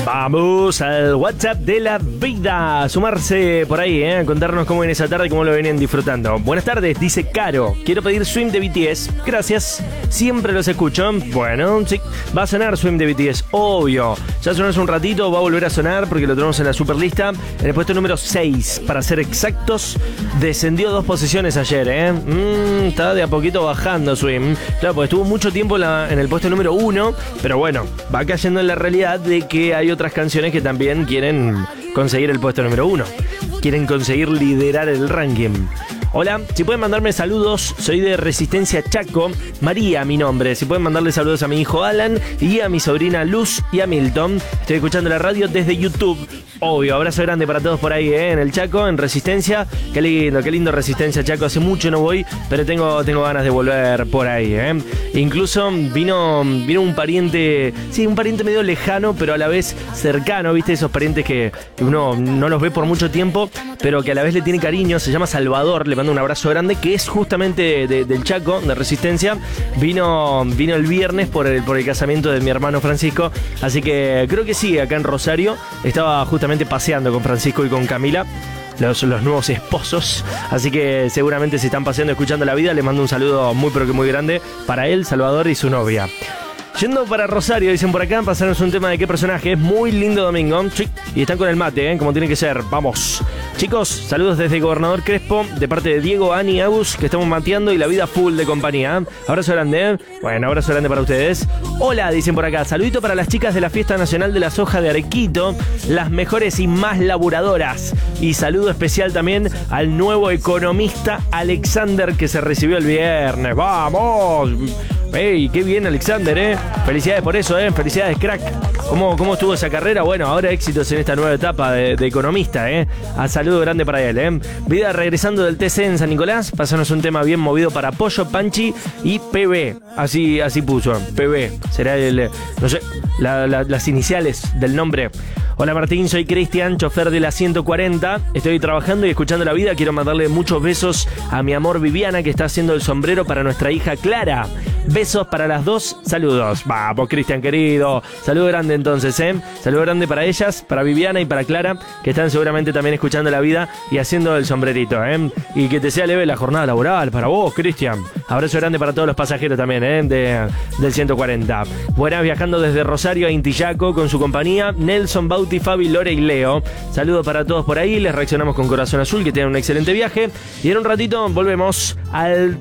Vamos al WhatsApp de la vida. Sumarse por ahí, contarnos cómo viene esa tarde y cómo lo vienen disfrutando. Buenas tardes, dice Caro. Quiero pedir Swim de BTS. Gracias. Siempre los escucho. Bueno, sí. Va a sonar Swim de BTS, obvio. Ya sonó hace un ratito, va a volver a sonar porque lo tenemos en la superlista. En el puesto número 6, para ser exactos. Descendió 2 posiciones ayer, Está de a poquito bajando Swim. Claro, porque estuvo mucho tiempo en el puesto número 1. Pero bueno, va cayendo en la realidad de que hay otras canciones que también quieren conseguir el puesto número 1. Quieren conseguir liderar el ranking. Hola, si pueden mandarme saludos, soy de Resistencia Chaco, María mi nombre. Si pueden mandarle saludos a mi hijo Alan y a mi sobrina Luz y a Milton. Estoy escuchando la radio desde YouTube. Obvio, abrazo grande para todos por ahí, en el Chaco, en Resistencia. Qué lindo Resistencia Chaco. Hace mucho no voy, pero tengo ganas de volver por ahí, Incluso vino un pariente, sí, un pariente medio lejano, pero a la vez cercano, ¿viste? Esos parientes que uno no los ve por mucho tiempo, pero que a la vez le tiene cariño. Se llama Salvador, le mando un abrazo grande, que es justamente del Chaco, de Resistencia. Vino el viernes por el casamiento de mi hermano Francisco, así que creo que sí, acá en Rosario. Estaba justamente paseando con Francisco y con Camila, los nuevos esposos, así que seguramente se están paseando escuchando la vida. Les mando un saludo muy pero que muy grande para él, Salvador y su novia. Yendo para Rosario, dicen por acá, pasarnos un tema de qué personaje. Es muy lindo domingo. Y están con el mate, como tiene que ser. Vamos. Chicos, saludos desde Gobernador Crespo, de parte de Diego, Ani, Agus, que estamos mateando y la vida full de compañía. Abrazo grande, Bueno, abrazo grande para ustedes. Hola, dicen por acá. Saludito para las chicas de la Fiesta Nacional de la Soja de Arequito, las mejores y más laburadoras. Y saludo especial también al nuevo economista Alexander, que se recibió el viernes. ¡Vamos! ¡Ey, qué bien, Alexander, Felicidades por eso, Felicidades, crack. ¿Cómo estuvo esa carrera? Bueno, ahora éxitos en esta nueva etapa de economista, A saludo grande para él, Vida regresando del TC en San Nicolás. Pásanos un tema bien movido para Pollo, Panchi y PB. Así puso, PB. Será no sé, las iniciales del nombre. Hola Martín, soy Cristian, chofer de la 140. Estoy trabajando y escuchando la vida. Quiero mandarle muchos besos a mi amor Viviana, que está haciendo el sombrero para nuestra hija Clara. Besos para las dos, saludos. Vamos, Cristian querido. Saludo grande entonces, Saludo grande para ellas, para Viviana y para Clara, que están seguramente también escuchando la vida y haciendo el sombrerito, Y que te sea leve la jornada laboral para vos, Cristian. Abrazo grande para todos los pasajeros también, del 140. Buenas, viajando desde Rosario a Intillaco con su compañía, Nelson, Bauti, Fabi, Lore y Leo. Saludos para todos por ahí. Les reaccionamos con corazón azul. Que tengan un excelente viaje. Y en un ratito volvemos al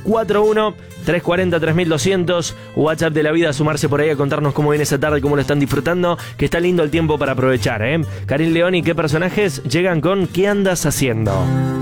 341-340-3200. WhatsApp de la vida. A sumarse por ahí a contarnos cómo viene esa tarde, cómo lo están disfrutando. Que está lindo el tiempo para aprovechar, Karin León y qué personajes llegan con ¿qué andas haciendo?